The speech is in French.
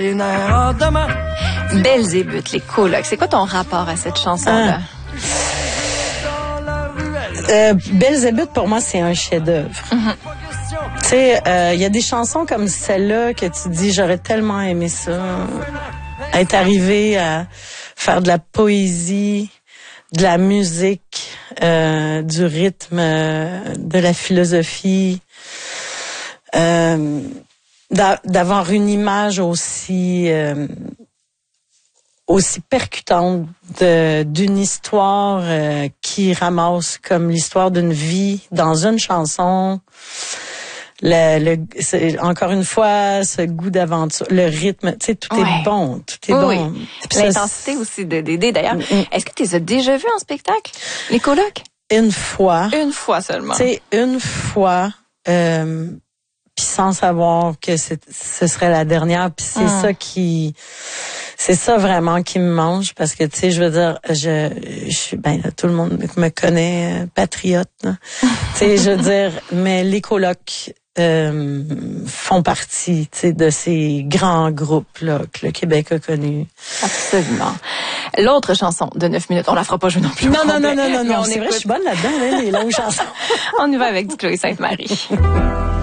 Belzébuth, les colocs. C'est quoi ton rapport à cette chanson-là? Belzébuth, pour moi, c'est un chef-d'œuvre. Mm-hmm. Tu sais, y a des chansons comme celle-là que tu dis, j'aurais tellement aimé ça. Être arrivé à faire de la poésie, de la musique, du rythme, de la philosophie, d'avoir une image aussi percutante d'une histoire qui ramasse comme l'histoire d'une vie dans une chanson. Encore une fois, ce goût d'aventure, le rythme, tu sais, tout est bon, tout est bon. Oui. L'intensité aussi de Dédé, d'ailleurs. Est-ce que tu les as déjà vus en spectacle, les colocs? Une fois. Une fois seulement. Tu sais, une fois, puis sans savoir que ce serait la dernière, puis c'est ça vraiment qui me mange, parce que tu sais, je veux dire, je suis ben là, tout le monde me connaît patriote, tu sais, je veux dire, mais les colocs font partie, tu sais, de ces grands groupes là que le Québec a connus. Absolument. L'autre chanson de 9 minutes, on la fera pas jouer non plus. Non, c'est vrai, je suis bonne là-dedans, les longues chansons. On y va avec du Chloé Sainte-Marie.